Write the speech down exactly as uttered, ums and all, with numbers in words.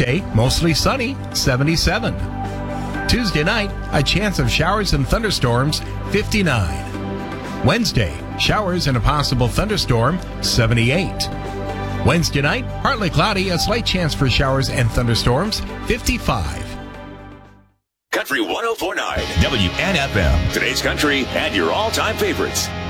Tuesday, mostly sunny, seventy-seven. Tuesday night, a chance of showers and thunderstorms, fifty-nine. Wednesday, showers and a possible thunderstorm, seventy-eight. Wednesday night, partly cloudy, a slight chance for showers and thunderstorms, fifty-five. Country one oh four point nine W N F M. Today's country and your all-time favorites.